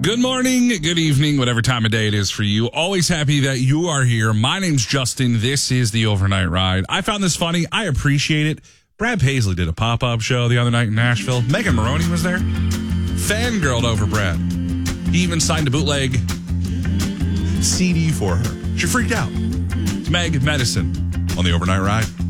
Good morning, good evening, whatever time of day it is for you. Always happy that you are here. My name's Justin. This is the Overnight Ride. I found this funny. I appreciate it. Brad Paisley did a pop-up show the other night in Nashville. Megan Maroney was there. Fangirled over Brad. He even signed a bootleg CD for her. She freaked out. It's Meg Medicine on the Overnight Ride.